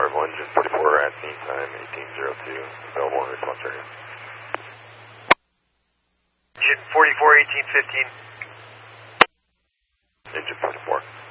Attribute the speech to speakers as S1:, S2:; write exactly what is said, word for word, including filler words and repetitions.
S1: Arrival engine forty-four at scene time eighteen oh two, available in response area.
S2: Engine forty-four, eighteen fifteen.
S1: Engine forty-four.